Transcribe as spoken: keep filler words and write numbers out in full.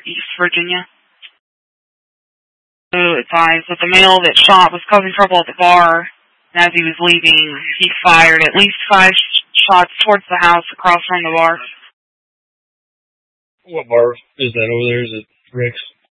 East Virginia. So advised that the male that shot was causing trouble at the bar, and as he was leaving, he fired at least five sh- shots towards the house across from the bar. What bar is that over there? Is it Rick's?